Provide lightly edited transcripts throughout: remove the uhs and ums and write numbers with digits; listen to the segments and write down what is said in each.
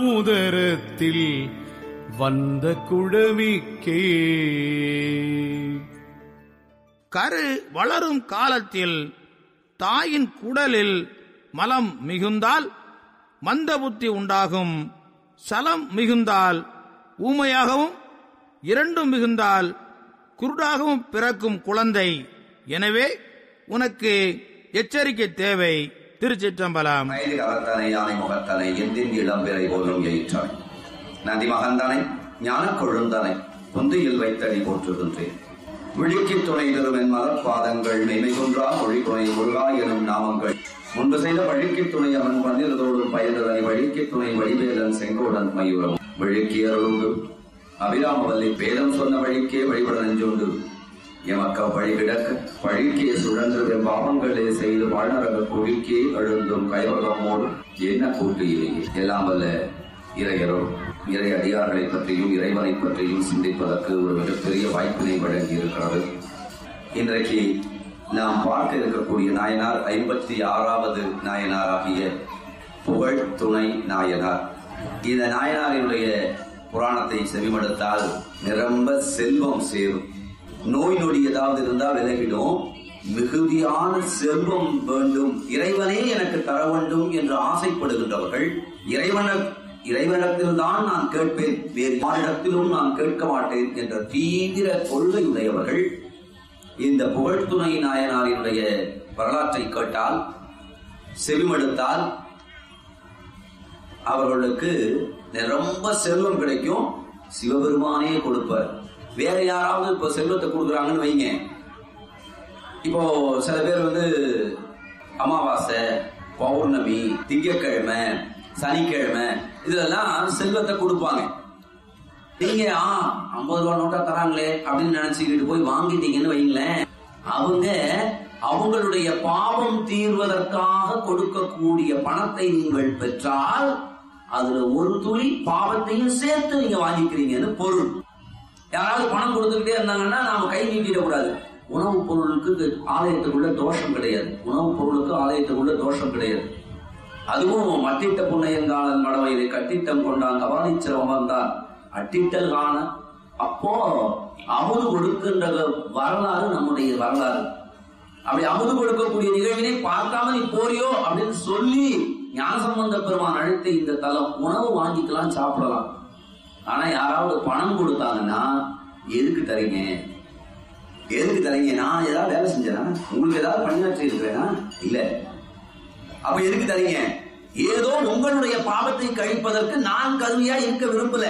உதரத்தில் வந்த குழவிக்கே. கரு வளரும் காலத்தில் தாயின் குடலில் மலம் மிகுந்தால் மந்த புத்தி உண்டாகும். சலம் மிகுந்தால் ஊமையாகவும், இரண்டும் மிகுந்தால் குருடாகவும் பிறக்கும் குழந்தை. எனவே உனக்கு எச்சரிக்கை தேவை. திருச்சிற்றம்பலம். மயிலிறத்தனை யானை முகத்தனை எந்தின் இளம்பிறை போலும் எயிற்றாய் நந்தி மகந்தனை ஞான கொழுந்தனை பொந்தியில் வைத்தடி போற்றுகின்றேன். விழிக்கு துணை தரும் என் மலர்பாதங்கள் மெய்மை குன்றா மொழி துணை முருகா எனும் நாமங்கள் முன்பு செய்த வழிக்கு துணை அவன் பன்னிரதோடும் பயந்ததனை வழிக்கு துணை வழிவேலன் செங்கோடன் மயூரம் விழிக்கு அருளுண்டு அபிராமவல்லி வேதம் சொன்ன வழிக்கே வழிபட நெஞ்சுண்டு எமக்க வழி கிடக்க வழிக்கே சுழன்று பாவங்களே செய்து வாழ்நரக குழிக்கே எழுந்தும் கைவகமோடு என்ன கூட்டியே. எல்லாம் வல்ல இறையரோ இறை அடியார்களை பற்றியும் இறைவனை பற்றியும் சிந்திப்பதற்கு ஒரு மிகப்பெரிய வாய்ப்பினை வழங்கி இருக்கிறது. இன்றைக்கு நாம் பார்க்க இருக்கக்கூடிய நாயனார் 56வது நாயனாராகிய புகழ் துணை நாயனார். இந்த நாயனாரினுடைய புராணத்தை செவிமடுத்தால் நிரம்ப செல்வம் சேரும். நோய் நொடி ஏதாவது இருந்தால் விலகிடும். மிகுதியான செல்வம் வேண்டும், இறைவனே எனக்கு தர வேண்டும் என்று ஆசைப்படுகின்றவர்கள் இறைவனிடத்தில் தான் நான் கேட்பேன், வேறு யாரிடத்திலும் நான் கேட்க மாட்டேன் என்ற தீவிர கொள்கையுடையவர்கள் இந்த புகழ்துணை நாயனாரினுடைய வரலாற்றை கேட்டால் செவிமடுத்தால் அவர்களுக்கு ரொம்ப செல்வம் கிடைக்கும். சிவபெருமானே கொடுப்பார். வேற யாராவது இப்ப செல்வத்தை கொடுக்குறாங்கன்னு வைங்க. இப்போ சில பேர் அமாவாசை, பௌர்ணமி, திங்கட்கிழமை, சனிக்கிழமை இதெல்லாம் செல்வத்தை கொடுப்பாங்க. நீங்க 50 ரூபா நோட்டா தராங்களே அப்படின்னு நினைச்சுக்கிட்டு போய் வாங்கிட்டீங்கன்னு வைங்களேன், அவங்க அவங்களுடைய பாவம் தீர்வதற்காக கொடுக்கக்கூடிய பணத்தை நீங்கள் பெற்றால் அதுல ஒரு துளி பாவத்தையும் சேர்த்து நீங்க வாங்கிக்கிறீங்கன்னு பொருள். யாராவது பணம் கொடுத்துக்கிட்டே இருந்தாங்கன்னா நாம கை நீட்டிடக்கூடாது. உணவுப் பொருளுக்கு ஆலயத்துக்குள்ள தோஷம் கிடையாது. உணவுப் பொருளுக்கு ஆலயத்துக்குள்ள தோஷம் கிடையாது. அதுவும் மட்டிட்ட புண்ணையங்காலன் மடவையிலே கட்டிட்டம் கொண்டாங்க கவாலிச்சிரம் வந்தான் அட்டிட்டல் காண. அப்போ அமுது கொடுக்கின்ற வரலாறு நம்முடைய வரலாறு. அப்படி அமுது கொடுக்கக்கூடிய நிகழ்வினை பார்க்காம நீ போறியோ அப்படின்னு சொல்லி ஞானசம்பந்த பெருமான் அழைத்த இந்த தலம். உணவு வாங்கிக்கலாம், சாப்பிடலாம். ஆனா யாராவது பணம் கொடுத்தாங்கன்னா எதுக்கு தரீங்க, எதுக்கு தரீங்க? நான் ஏதாவது வேலை செஞ்சேனா, உங்களுக்கு ஏதாவது பணியாற்றி இருக்கிறேனா? இல்ல. அப்ப எதுக்கு தரீங்க? ஏதோ உங்களுடைய பாவத்தை கழிப்பதற்கு நான் கருவியா இருக்க விரும்பல.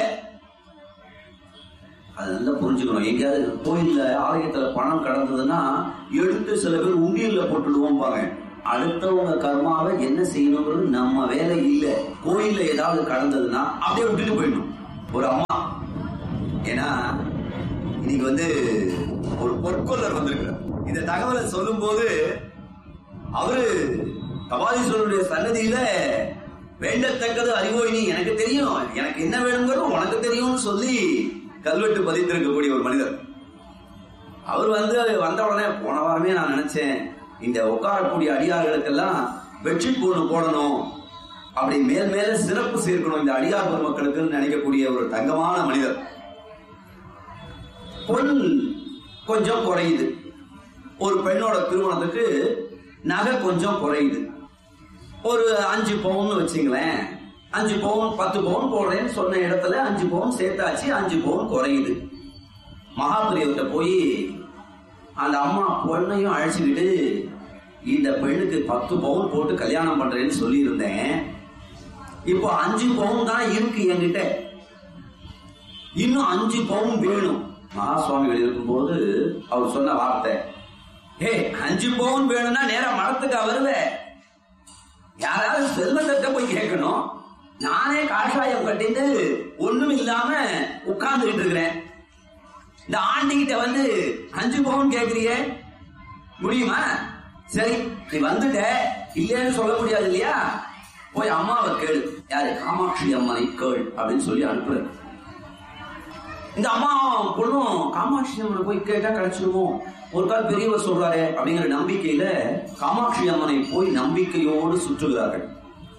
அது நல்லா புரிஞ்சுக்கணும். எங்கேயாவது கோயில்ல ஆலயத்துல பணம் கடந்ததுன்னா எடுத்து சில பேர் உண்டியல்ல போட்டுடுவோம் பாங்க. அடுத்தவங்க கர்மாவை என்ன செய்யணுங்கிறது நம்ம வேலை இல்ல. கோயில்ல ஏதாவது கடந்ததுன்னா அப்படியே விட்டுட்டு போயிடணும். ஒரு அம்மா, ஏன்னா இன்னைக்கு ஒரு பொற்கொள்ளர் வந்திருக்கிறார். இந்த தகவலை சொல்லும் போது அவரு கபாலீஸ்வரனுடைய சன்னதியில வேண்டத்தக்கது அறிவோயினி, எனக்கு தெரியும், எனக்கு என்ன வேணுங்கிறது உனக்கு தெரியும்னு சொல்லி கல்வெட்டு பதித்திருக்கக்கூடிய ஒரு மனிதர். அவர் வந்த உடனே போன வாரமே நான் நினைச்சேன் இந்த உட்காரக்கூடிய அடியார்களுக்கெல்லாம் பெட்ஷீட் போடணும், அப்படி மேல் மேல சிறப்பு சேர்க்கணும் இந்த அடியார் பெருமக்களுக்கு நினைக்கக்கூடிய ஒரு தங்கமான மனிதர். பொன் கொஞ்சம் குறையுது. ஒரு பெண்ணோட திருமணத்துக்கு நகை கொஞ்சம் குறையுது. ஒரு 5 பவுன் வச்சுங்களேன். 5 பவுன் 10 பவுன் போடுறேன்னு சொன்ன இடத்துல 5 பவுன் சேர்த்தாச்சு, 5 பவுன் குறையுது. மகாபலிகிட்ட போய் அந்த அம்மா பொண்ணையும் அழைச்சிக்கிட்டு இந்த பெண்ணுக்கு 10 பவுன் போட்டு கல்யாணம் பண்றேன்னு சொல்லி இருந்தேன். இப்போ 5 பவுன் தான் இருக்கு என்கிட்ட, இன்னும் 5 பவுன் வேணும். மகா சுவாமிகள் இருக்கும்போது அவர் சொன்ன வார்த்தை, 5 பவுன் வேணும்னா நேரம் மரத்துக்கு வருவ, யாராவது செல்வத்தை போய் கேட்கணும். நானே காஷாயம் கட்டிட்டு ஒண்ணும் இல்லாம உட்கார்ந்துகிட்டு இருக்கிறேன். இந்த ஆண்டிகிட்ட 5 பவுன் கேட்கறிய முடியுமா? சரி, நீ வந்துட்ட, இல்லைன்னு சொல்ல முடியாது இல்லையா? போய் அம்மாவை கேளு, யாரு காமாட்சி அம்மனை கேள் அப்படின்னு சொல்லி அனுப்புற. இந்த அம்மா பொண்ணும் காமாட்சி அம்மனை போய் கேட்டா கிடைச்சிருமோ, ஒரு கால் பெரியவர் சொல்றாரு அப்படிங்கிற நம்பிக்கையில காமாட்சி அம்மனை போய் நம்பிக்கையோடு சுற்றுகிறார்கள்.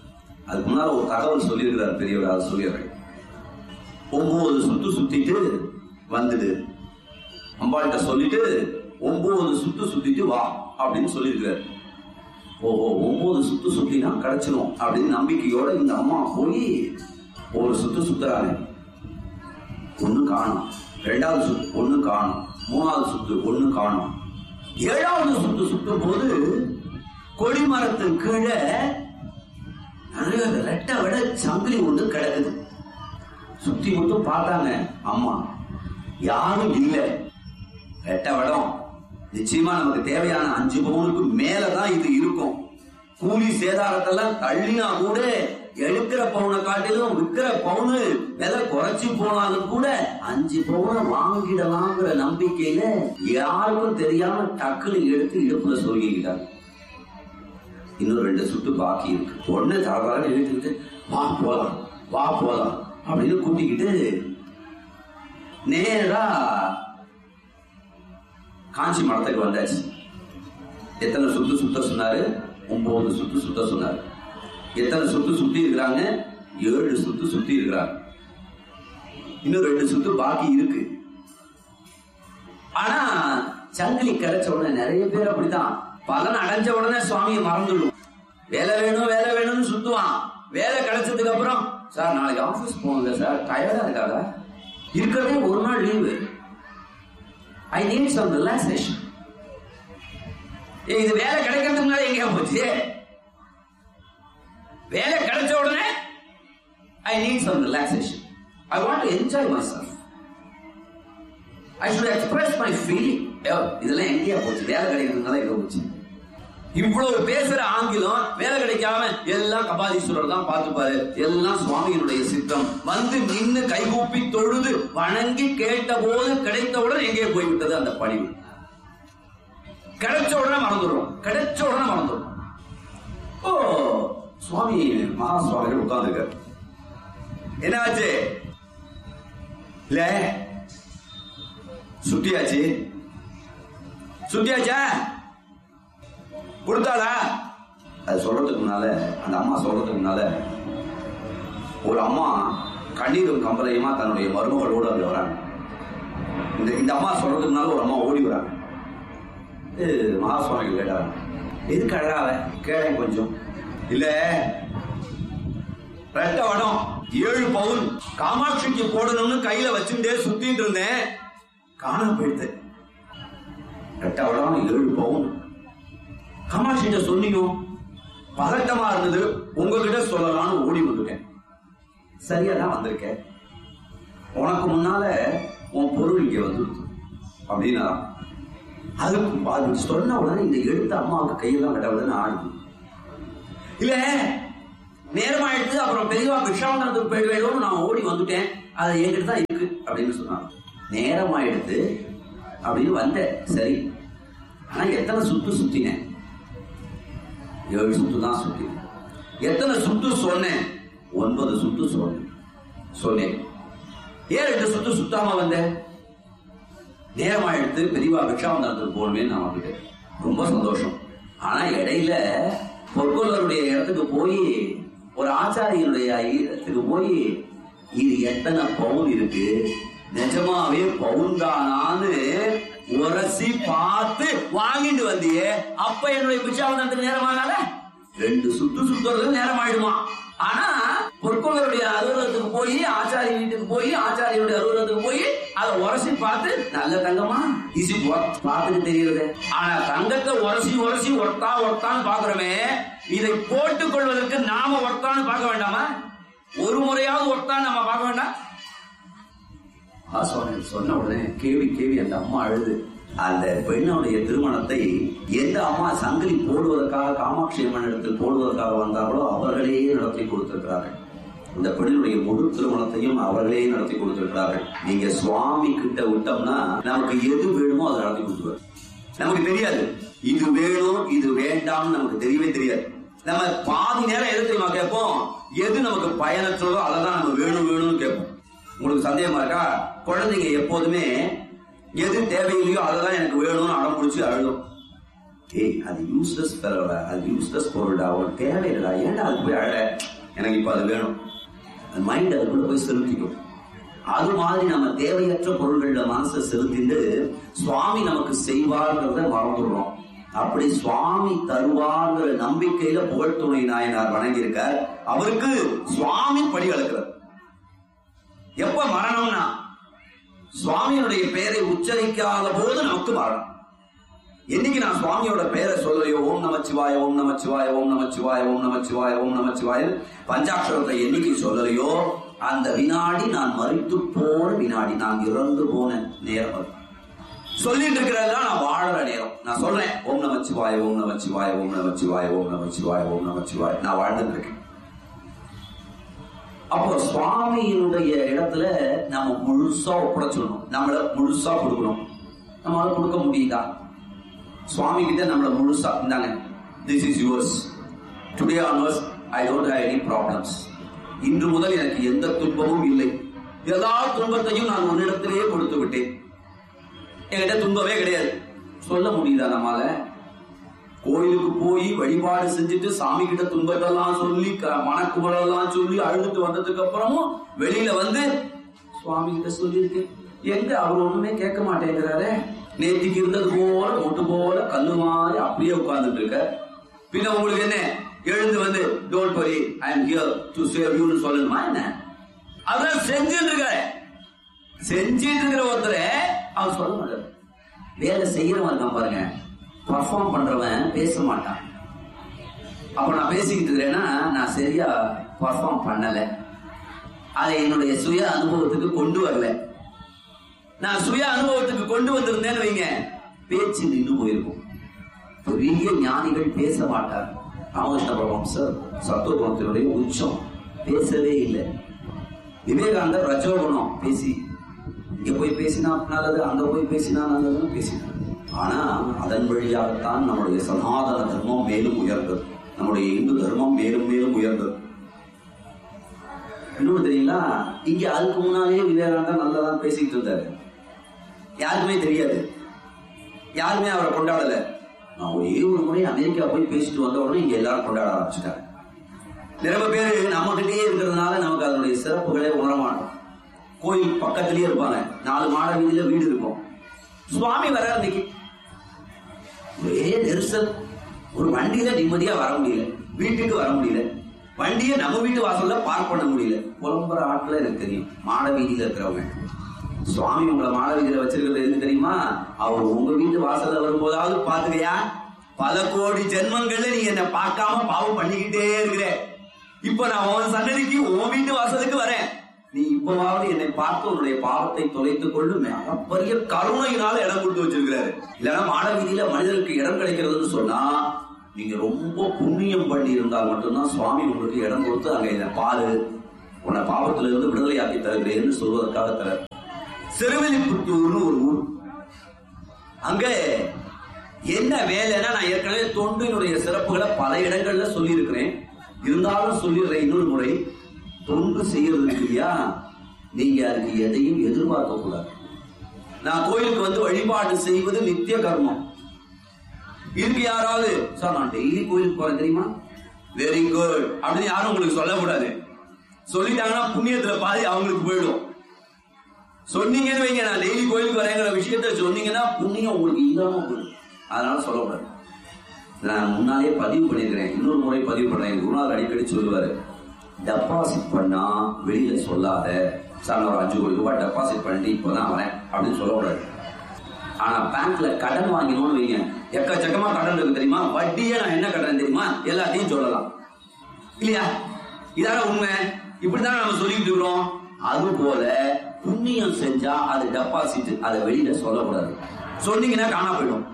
அதுக்கு முன்னால ஒரு தகவல் சொல்லியிருக்கிறார் பெரியவர், அதை சொல்லிடுறேன். 9 சுத்து சுத்திட்டு வந்துடு, அம்பாள்கிட்ட சொல்லிட்டு 9 சுத்து சுத்திட்டு வா அப்படின்னு சொல்லியிருக்கிறார். ஓஹோ, 9 சுத்து சுத்தினா கிடைச்சிடும் அப்படின்னு நம்பிக்கையோட இந்த அம்மா போய் ஒரு சுத்து சுத்துறாங்க. ஒண்ணு காணும். 2வது சுத்து ஒண்ணு காணும். 3வது சுத்து ஒண்ணு காணும். 7வது சுத்து சுத்தும் போது கொடிமரத்து கீழே நிறைய ரெட்டை விட சங்கிலி ஒன்று கிடக்குது. சுத்தி மட்டும் பார்த்தாங்க அம்மா, யாரும் இல்லை. ரெட்டை விடம் நிச்சயமா நமக்கு தேவையான 5 பவுனுக்கு மேலதான் இது இருக்கும். கூலி சேதாரத்தெல்லாம் தள்ளினா கூட எடுக்கிற பவுனை காட்டிலும் விற்கிற பவுனு விலை குறைச்சி போனாலும் கூட 5 பவுனை வாங்கிடலாங்கிற நம்பிக்கையில யாருக்கும் தெரியாம டக்குனு எடுத்து இடுப்புல சொல்லிக்கிட்டாங்க. இன்னும் 2 சுட்டு பாக்கி இருக்கு. உடனே தரகாரம் எழுத்துக்கிட்டு வா போலாம் வா போலாம் அப்படின்னு கூட்டிக்கிட்டு நேரா காஞ்சி மடத்துக்கு வந்தாச்சு. எத்தனை சுத்து சுத்த சொன்னாரு? 9 சுத்து சுத்த சொன்னாரு. எத்தனை சுத்து சுத்தி இருக்கிறாங்க? 7 சுத்து சுத்தி இருக்கிறாங்க. இன்னும் 2 சுத்து பாக்கி இருக்கு. ஆனா சங்கிலி கிடைச்ச உடனே நிறைய பேர் அப்படித்தான் பலன் அடைஞ்ச உடனே சுவாமியை மறந்துடும். வேலை வேணும் வேலை வேணும்னு சுத்துவான். வேலை கிடைச்சதுக்கு அப்புறம் சார் நாளைக்கு ஆபீஸ் போகல சார், டயர்டா இருக்காதா, இருக்கிறதே ஒரு நாள் leave, I need some relaxation. இது வேலை கிடைக்கிறதுக்கு முன்னாடி எங்க போச்சு? வேலை கிடைச்ச உடனே I need some relaxation. I want to enjoy myself. I should express my feeling. இதெல்லாம் எங்கேயா போச்சு? வேலை கிடைக்கிறதுனால எங்க போச்சு? இவ்வளவு பேசுற ஆங்கிலம் வேலை கிடைக்காம எல்லாம் கபாலீஸ்வரர் தான் பார்த்துப்பாரு. எல்லாம் சுவாமியினுடைய சித்தம். வந்து நின்று கைகூப்பி தொழுது வணங்கி கேட்ட போது கிடைத்தவுடன் எங்கே போய்விட்டது அந்த பணிவு. கிடைச்ச உடனே மறந்துடும், கிடைச்ச உடனே மறந்துடும். ஓ, சுவாமி மகா சுவாமிகள் உட்கார்ந்துருக்காரு. என்ன ஆச்சு? இல்ல சுட்டியாச்சு, சுட்டியாச்சா கொடுத்தாளா? அது சொல்றதுக்கு முன்னால, அந்த அம்மா சொல்றதுக்கு முன்னால ஒரு அம்மா கண்ணீரும் கம்பலையுமா தன்னுடைய மருமகளோடு அங்க வராங்க. இந்த அம்மா சொல்றதுக்கு முன்னால ஒரு அம்மா ஓடி வராங்க. மகா சுவாமிகள் கேட்டாங்க, எதுக்கு அழகாவ? கேளேன் கொஞ்சம். இல்ல ரெட்டை வடம் 7 பவுன் காமாட்சிக்கு போடணும்னு கையில வச்சுட்டே சுத்திட்டு இருந்தேன், காணாம போயிடுது. ரெட்டை வடம் 7 பவுன் காமாட்சிட்ட சொன்னீங்க, பதட்டமா இருந்தது, உங்ககிட்ட சொல்லலாம்னு ஓடி வந்துட்டேன். சரியா தான் வந்திருக்கேன், உனக்கு முன்னால உன் பொருள் இங்க வந்து அப்படின்னா அது சொன்ன உடனே இந்த எடுத்த அம்மாவுக்கு கையெல்லாம் கட்ட உடனே ஆடுது. இல்ல நேரமாயிடுச்சு, அப்புறம் பெரியவா விஷாவனத்துக்கு போயிடுவேன்னு நான் ஓடி வந்துட்டேன், அது என்கிட்ட தான் இருக்கு அப்படின்னு சொன்னாங்க. நேரமாயிடுது அப்படின்னு வந்தேன், சரி. ஆனா எத்தனை சுத்து சுத்தினேன்? 7 சுத்து தான் சுத்தினேன். எத்தனை சுத்து சொன்னேன்? 9 சுத்து சொன்னேன். ஏன் 2 சுத்து சுத்தாம வந்தேன்? நேரமாயிடுத்து, பெரியவா பிக்ஷாவந்தனத்துக்கு போகணுமே நான் வந்துட்டேன். ரொம்ப சந்தோஷம். ஆனா இடையில பொற்கொள்ளருடைய இடத்துக்கு போய், ஒரு ஆச்சாரியனுடைய இடத்துக்கு போய், இது எத்தனை பவுன் இருக்கு, நிஜமாவே பவுன் தானான்னு உரசி பார்த்து வாங்கிட்டு வந்தியே, அப்ப என்னுடைய பிக்ஷாவந்தனத்துக்கு நேரமாகாத? 2 சுத்து சுத்துறது நேரம் ஆயிடுமா? ஆனா பொற்கொள்ளருடைய அலுவலகத்துக்கு போய், ஆச்சாரிய வீட்டுக்கு போய், ஆச்சாரியுடைய அலுவலகத்துக்கு போய் அதை உரசி பார்த்து, நல்ல தங்கமா இசி பார்த்துட்டு தெரியுது. ஆனா தங்கத்தை உரசி உரசி ஒர்த்தான்னு பாக்குறோமே, இதை போட்டுக் கொள்வதற்கு நாம ஒர்த்தான்னு பார்க்க வேண்டாமா? ஒரு முறையாவது ஒர்த்தான்னு நம்ம பார்க்க வேண்டாம்? ஆசுவாமி சொன்ன உடனே கேவி அந்த அம்மா அழுது. அந்த பெண்ணுடைய திருமணத்தை எந்த அம்மா சங்கிலி போடுவதற்காக காமாட்சி அம்மன் இடத்தில் போடுவதற்காக வந்தார்களோ அவர்களே நடத்தி கொடுத்திருக்கிறார்கள். இந்த பெண்ணுடைய முழு திருமணத்தையும் அவர்களே நடத்தி கொடுத்திருக்கிறார்கள். நீங்க சுவாமி கிட்ட விட்டோம்னா நமக்கு எது வேணுமோ அதை நடத்தி கொடுத்துருவார். நமக்கு தெரியாது இது வேணும் இது வேண்டாம்னு, நமக்கு தெரியவே தெரியாது. நம்ம பாதி நேரம் எது தெரியுமா கேட்போம்? எது நமக்கு பயனற்றதோ அதை தான் நம்ம வேணும்னு கேட்போம். உங்களுக்கு சந்தேகமா இருக்கா? குழந்தைங்க எப்போதுமே எது தேவையில்லையோ அதெல்லாம் எனக்கு வேணும்னு அடம் பிடிச்சி அழுதும். அது யூஸ்லெஸ் பொருள்டா, அவன் தேவையில்லடா, ஏன்டா அது போய் அழ, எனக்கு இப்ப அது வேணும். மைண்ட் அதுக்குள்ள போய் செலுத்திக்கும். அது மாதிரி நம்ம தேவையற்ற பொருள்கள மனசை செலுத்திட்டு சுவாமி நமக்கு செய்வார்கிறத மறந்துடுறோம். அப்படி சுவாமி தருவார்கிற நம்பிக்கையில புகழ்துணை நாயனார் வணங்கி இருக்கார். அவருக்கு சுவாமி படி அளக்கிறார். எப்ப மரணம்னா சுவாமியுடைய பெயரை உச்சரிக்காத போது நமக்கு மரணம். என்னைக்கு நான் சுவாமியோட பெயரை சொல்லலையோ, ஓம் நமச்சிவாய ஓம் நமச்சிவாய ஓம் நமச்சிவாய ஓம் நமச்சிவாய ஓம் நமச்சிவாய பஞ்சாட்சரத்தை என்னைக்கு சொல்லலையோ அந்த வினாடி நான் மரித்து போன வினாடி, நான் இறந்து போன நேரம். சொல்லிட்டு இருக்கிறதெல்லாம் நான் வாழற நேரம். நான் சொல்றேன் ஓம் நமச்சிவாய ஓம் நமச்சிவாய ஓம் நமச்சிவாய ஓம் நமச்சிவாய ஓம் நமச்சிவாய, நான் வாழ்ந்துட்டு இருக்கேன். அப்போ சுவாமியினுடைய இடத்துல நம்ம முழுசா ஒப்படைச்சிடணும். நம்மள முழுசா கொடுக்கணும். நம்மளால கொடுக்க முடியுதா? சுவாமி கிட்ட நம்மள முழுசா இருந்தாங்க, this is yours, today onwards I don't have any problems. இன்று முதல் எனக்கு எந்த துன்பமும் இல்லை, எல்லா துன்பத்தையும் நான் உன்னிடத்திலேயே கொடுத்து விட்டேன், என்கிட்ட துன்பமே கிடையாது. சொல்ல முடியுதா நம்மால? கோயிலுக்கு போய் வழிபாடு செஞ்சுட்டு சாமி கிட்ட துன்பத்தெல்லாம் சொல்லி மனக்குமரெல்லாம் சொல்லி அழுதுட்டு வந்ததுக்கு அப்புறமும் வெளியில வந்து சுவாமி கிட்ட சொல்லியிருக்கேன், எங்க அவர் ஒண்ணுமே கேட்க மாட்டேங்கிறாரு, நேத்திக்கு இருந்தது போல ஒட்டு போல கல்லு மாதிரி அப்படியே உட்கார்ந்துட்டு இருக்க. பின்ன உங்களுக்கு என்ன எழுந்து வந்து don't worry I am here to save you சொல்லணுமா என்ன? அதான் செஞ்சுட்டு இருக்க. செஞ்சிட்டு இருக்கிற ஒருத்தரை அவர் சொல்ல மாட்டார். வேலை செய்யறவன் இருக்கான் பாருங்க, பர்ஃபார்ம் பண்றவன் பேச மாட்டான். அப்ப நான் பேசிக்கிட்டு இருக்கிறேன்னா நான் சரியா பர்ஃபார்ம் பண்ணல, அதை என்னுடைய சுய அனுபவத்துக்கு கொண்டு வரல. நான் சுய அனுபவத்துக்கு கொண்டு வந்திருந்தேன்னு வைங்க, பேச்சு நின்று போயிருக்கும். பெரிய ஞானிகள் பேச மாட்டார். ராமகிருஷ்ண பரமஹம்சர் சத்துவகுணத்தினுடைய உச்சம், பேசவே இல்லை. விவேகானந்தர் ரஜோகுணம், பேசி இங்க போய் பேசினா நல்லது, அங்க போய் பேசினா நல்லதுன்னு பேசினார். ஆனா அதன் வழியாகத்தான் நம்முடைய சனாதன தர்மம் மேலும் உயர்ந்தது, நம்முடைய இந்து தர்மம் மேலும் மேலும் உயர்ந்தது. இன்னொன்று தெரியுங்களா, இங்க அதுக்கு முன்னாலே விவேகானந்தர் நல்லதான் பேசிட்டு இருந்தாரு, யாருக்குமே தெரியாது, யாருமே அவரை கொண்டாடல. நான் ஒரே ஒரு முறை அமெரிக்கா போய் பேசிட்டு வந்த உடனே இங்க எல்லாரும் கொண்டாட ஆரம்பிச்சுட்டாங்க. நிறைய பேரு நம்ம கிட்டே இருக்கிறதுனால நமக்கு அதனுடைய சிறப்புகளே உணர மாட்டோம். கோயில் பக்கத்திலேயே இருப்பாங்க, 4 மாட வீதியில வீடு இருக்கும். சுவாமி வர அன்னைக்கு ஒரே நெரிசல், ஒரு வண்டியில நிம்மதியா வர முடியல, வீட்டுக்கு வர முடியல, வண்டியை நம்ம வீட்டு வாசல்ல பார்க் பண்ண முடியல. புலம்புற ஆட்கள் எனக்கு தெரியும், மாட வீதியில இருக்கிறவங்க. சுவாமி உங்களை மாட வீதியில வச்சிருக்கிறது எதுக்கு தெரியுமா? அவர் உங்க வீட்டு வாசல்ல வரும்போதாவது பாத்துக்கையா, பல கோடி ஜென்மங்கள்ல நீ என்ன பார்க்காம பாவம் பண்ணிக்கிட்டே இருக்கிற, இப்ப நான் உன் சன்னதிக்கு உன் வீட்டு வாசலுக்கு வரேன், நீ இப்பவாவது என்னை பார்த்து உன்னுடைய பாவத்தை தொலைத்துக் கொள்ளும் பெரிய கருணையினால இடம் கொடுத்து வச்சிருக்கிறாரு. இல்லைன்னா மாட வீதியில மனிதனுக்கு இடம் கிடைக்கிறதுன்னு சொன்னா நீங்க ரொம்ப புண்ணியம் பண்ணி இருந்தால் மட்டும்தான் சுவாமி உங்களுக்கு இடம் கொடுத்து அங்க என்ன பாரு, உன்னை பாவத்துல இருந்து விடுதலையாக்கி தருகிறேன்னு சொல்வதற்காக தர. சிறுவில்லிபுத்தூர்னு ஒரு ஊர், அங்க என்ன வேலைன்னா, நான் ஏற்கனவே தொண்டினுடைய சிறப்புகளை பல இடங்கள்ல சொல்லி இருக்கிறேன், இருந்தாலும் சொல்லிடுறேன் இன்னொரு முறை. தொண்டு செய்யறது இல்லையா, நீங்க அதுக்கு எதையும் எதிர்பார்க்க கூடாது. நான் கோயிலுக்கு வந்து வழிபாடு செய்வது நித்திய கர்மம். இதுக்கு யாராவது சார் நான் டெய்லி கோயிலுக்கு போறேன் தெரியுமா, வெரி குட் அப்படின்னு யாரும் உங்களுக்கு சொல்லக்கூடாது. சொல்லிட்டாங்கன்னா புண்ணியத்துல பாதி அவங்களுக்கு போயிடும். சொன்னீங்கன்னு வைங்க, நான் டெய்லி கோயிலுக்கு வரேங்கிற விஷயத்த சொன்னீங்கன்னா புண்ணியம் உங்களுக்கு இல்லாம போயிடும். அதனால சொல்லக்கூடாது. நான் முன்னாலே பதிவு பண்ணிருக்கிறேன், இன்னொரு முறை பதிவு பண்றேன். குருநாதர் அடிக்கடி சொல்லுவாரு, டெபாசிட் பண்ணா வெளியில சொல்லாத, சார் ஒரு 5 கோடி ரூபாய் டெபாசிட் பண்ணிட்டு இப்பதான் வரேன் அப்படின்னு சொல்லக்கூடாது. ஆனா பேங்க்ல கடன் வாங்கினோம்னு வைங்க, எக்கச்சக்கமா கடன் இருக்கு தெரியுமா, வட்டியே நான் என்ன கடன் தெரியுமா, எல்லாத்தையும் சொல்லலாம் இல்லையா? இதான உண்மை, இப்படிதான் நம்ம சொல்லிட்டு இருக்கிறோம். அது போல புண்ணியம் செஞ்சா அது டெபாசிட், அதை வெளியில சொல்லக்கூடாது. சொன்னீங்கன்னா காணா போயிடும்.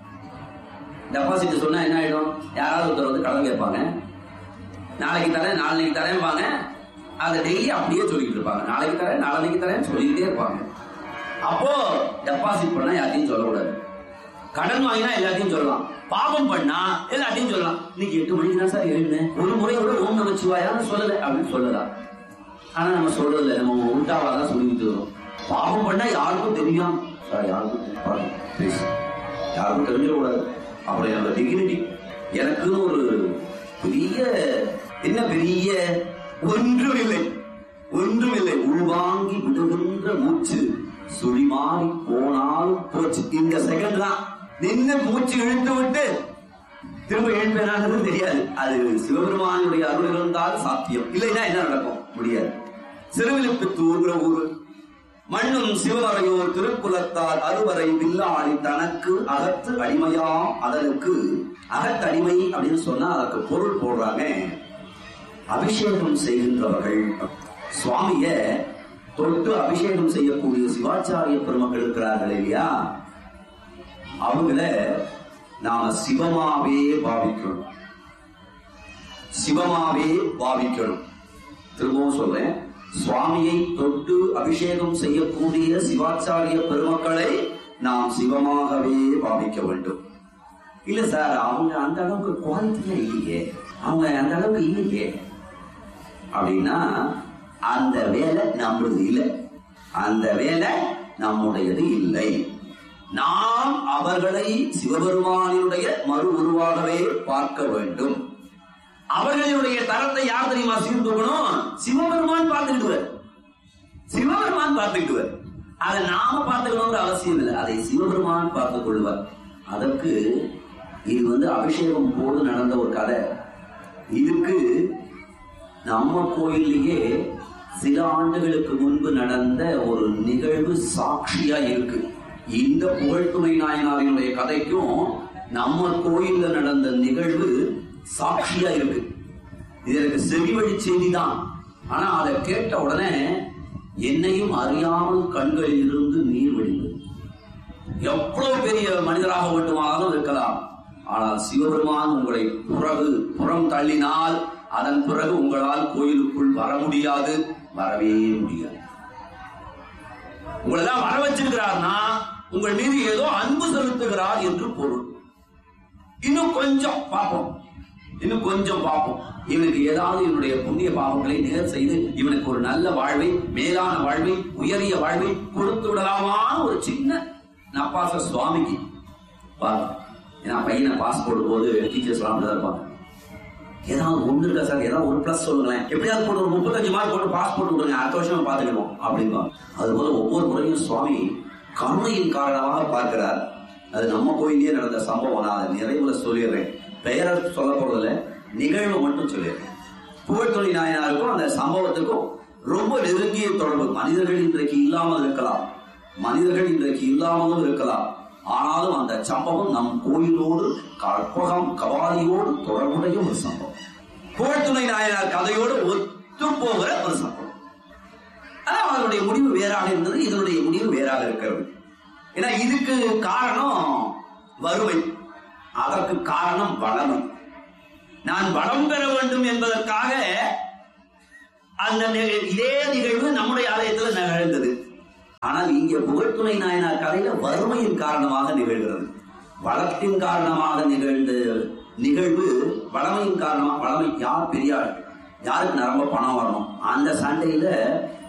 டெபாசிட் சொன்னா என்ன ஆயிடும், யாராவது ஒருத்தர் வந்து கடன் கேட்பாங்க, நாளைக்கு தரேன் நாளைக்கு தரேன் வாங்க, அதை டெய்லி அப்படியே சொல்லிட்டு இருப்பாங்க, நாளைக்கு தரேன் நாளைக்கு தரேன் சொல்லிக்கிட்டே இருப்பாங்க. அப்போ டெபாசிட் பண்ணா யாரையும் சொல்லக்கூடாது, கடன் வாங்கினா எல்லாத்தையும் சொல்லலாம், பாவம் பண்ணா எல்லாத்தையும் சொல்லலாம். இன்னைக்கு 8 மணிக்கு தான் சார் எழுந்தேன், ஒரு முறை கூட ஓம் நமச்சிவாயான்னு சொல்லல அப்படின்னு சொல்லலாம். ஆனா நம்ம சொல்றதில்ல, நம்ம உண்டாவாதான் சொல்லிக்கிட்டு வரோம். பாவம் பண்ணா யாருக்கும் தெரியும் சார், யாருக்கும் யாருக்கும் தெரிஞ்சிடக்கூடாது. அப்புறம் என்னோட டிகினிட்டி, எனக்குன்னு ஒரு பெரிய என்ன பெரிய ஒன்றுமில்லை, ஒன்றுமில்லை. உள்வாங்கி விடுகின்ற மூச்சு சுழிமாறி போனாலும் போச்சு. இந்த செகண்ட் தான் நின்று மூச்சு இழுத்து விட்டு திரும்ப எழுப்பேனானது தெரியாது. அது சிவபெருமானுடைய அருள் இருந்தால் சாத்தியம், இல்லைன்னா என்ன நடக்கும்? முடியாது. சிறுவில்லிபுத்தூர்ங்கிற ஊர், மண்ணும் சிவமறையோர் திருக்குலத்தார் அறுவரை வில்லாளி தனக்கு அகத்து அடிமையாம் அதற்கு. அகத்தடிமை அப்படின்னு சொன்னா அதற்கு பொருள் போடுறாங்க அபிஷேகம் செய்கின்றவர்கள். சுவாமிய தொட்டு அபிஷேகம் செய்யக்கூடிய சிவாச்சாரிய பெருமக்கள் இருக்கிறார்கள் இல்லையா, அவங்கள நாம சிவமாவே பாவிக்கணும், சிவமாவே பாவிக்கணும். திரும்பவும் சொல்றேன், சுவாமியை தொட்டு அபிஷேகம் செய்யக்கூடிய சிவாச்சாரிய பெருமக்களை நாம் சிவமாகவே பாவிக்க வேண்டும். இல்ல சார், அவங்க அந்த அளவுக்கு குவாலிட்டியா இல்லையே, அவங்க அந்த அளவுக்கு இல்லையே அப்படின்னா அந்த வேலை நம்மளது இல்லை, அந்த வேலை நம்முடையது இல்லை. நாம் அவர்களை சிவபெருமானினுடைய மறு உருவாகவே பார்க்க வேண்டும். அவர்களுடைய தரத்தை யார் தெரியுமா சீர்தூக்கணும்? சிவபெருமான் பார்த்துக்கிட்டுவர், சிவபெருமான் பார்த்துக்கிட்டுவர். அதை நாம பார்த்துக்கணுங்கிற அவசியம் இல்லை, அதை சிவபெருமான் பார்த்துக் கொள்வார். அதற்கு இது அபிஷேகம் போது நடந்த ஒரு கதை. இதுக்கு நம்ம கோயிலேயே சில ஆண்டுகளுக்கு முன்பு நடந்த ஒரு நிகழ்வு சாட்சியா இருக்கு. இந்த புகழ்துணை நாயனாரினுடைய கதைக்கும் நம்ம கோயில்ல நடந்த நிகழ்வு சாட்சியா இருக்கு. இது எனக்கு செவிவழி செய்தி தான். ஆனா அதை கேட்ட உடனே என்னையும் அறியாமல் கண்களில் இருந்து நீர் வடிந்தது. எவ்வளவு பெரிய மனிதராக மட்டுமானாலும் இருக்கலாம், ஆனால் சிவபெருமான் உங்களை புறம் தள்ளினால் அதன் பிறகு உங்களால் கோயிலுக்குள் வர முடியாது, வரவே முடியாது. உங்களெல்லாம் வர வச்சிருக்கிறார்னா உங்கள் மீது ஏதோ அன்பு செலுத்துகிறார் என்று பொருள். இன்னும் கொஞ்சம் பார்ப்போம், இன்னும் கொஞ்சம் பார்ப்போம். இவனுக்கு ஏதாவது இவனுடைய புண்ணிய பாவங்களை நேர் செய்து இவனுக்கு ஒரு நல்ல வாழ்வை, மேலான வாழ்வை, உயரிய வாழ்வை கொடுத்து விடலாமா ஒரு சின்ன நப்பாச சுவாமிக்கு பாருங்க. ஏன்னா பையனை பாஸ் போடும் போது டீச்சர்ஸ் தான் இருப்பாங்க, ஏதாவது ஒண்ணு இருக்கா சார், ஏதாவது ஒரு பிளஸ் சொல்லுங்களேன், எப்படியாவது போட்டு ஒரு 35 மார்க் போட்டு பாஸ் போட்டு விடுங்க, அடுத்த வருஷம் பார்த்துக்கணும் அப்படின்பா. அதுபோல ஒவ்வொரு முறையும் சுவாமி கருணையின் காரணமாக பார்க்கிறார். அது நம்ம கோயிலே நடந்த சம்பவம். நான் அதை நிறைவுல சொல்லிடுறேன், பெயரை சொல்ல போறதில்ல, நிகழ்வு மட்டும் சொல்லிடுறேன். புகழ்துணை நாயனாருக்கும் அந்த சம்பவத்துக்கும் ரொம்ப நெருங்கிய தொடர்பு. மனிதர்கள் இன்றைக்கு இல்லாமல் இருக்கலாம், மனிதர்கள் இன்றைக்கு இல்லாமலும் இருக்கலாம், ஆனாலும் அந்த சம்பவம் நம் கோயிலோடு கற்பகம் கவாலியோடு தொடர்புடைய ஒரு சம்பவம். புகழ்துணை நாயனார் கதையோடு ஒத்து போகிற ஒரு சம்பவம். ஆனால் அவருடைய முடிவு வேறாக இருந்தது, இதனுடைய முடிவு வேறாக இருக்கிறது. ஏன்னா இதுக்கு காரணம் வறுமை, அதற்கு காரணம் வளமை. நான் வளம் பெற வேண்டும் என்பதற்காக அந்த இதே நிகழ்வு நம்முடைய ஆலயத்தில் நிகழ்ந்தது. ஆனால் இங்கே புகழ்துணை நாயனார் கதையில வறுமையின் காரணமாக நிகழ்கிறது. வளத்தின் காரணமாக நிகழ்ந்த நிகழ்வு வளமையின் காரணமாக. வளமை யார் பெரியாள், யாருக்கு நிரம்ப பணம் வரணும், அந்த சண்டையில